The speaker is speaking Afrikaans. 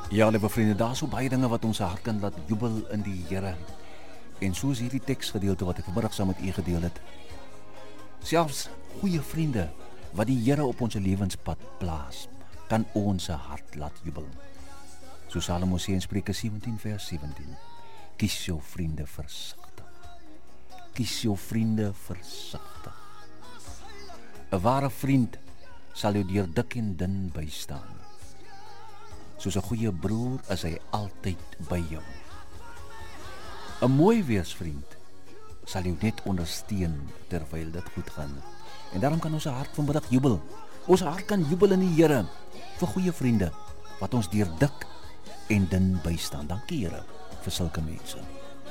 Ja, liewe vriende, daar is so baie dinge wat ons hart kan laat jubel in die Here. En soos hierdie teksgedeelte wat ek vanmiddag saam met u gedeel het. Selfs goeie vriende wat die Here op ons lewenspad plaas, kan ons hart laat jubel. So Salomo sê in Spreuke 17 vers 17. Kies jou vriende versigtig. Kies jou vriende versigtig. 'n Ware vriend sal jou deur dik en dun bystaan. Soos 'n goeie broer is hy altyd by jou. 'n Mooi weersvriend sal jou net ondersteun terwyl dit goed gaan. En daarom kan ons hart vanmiddag jubel. Ons hart kan jubel in die Here vir goeie vriende wat ons deur dik en dun bystaan. Dankie Here vir sulke mense.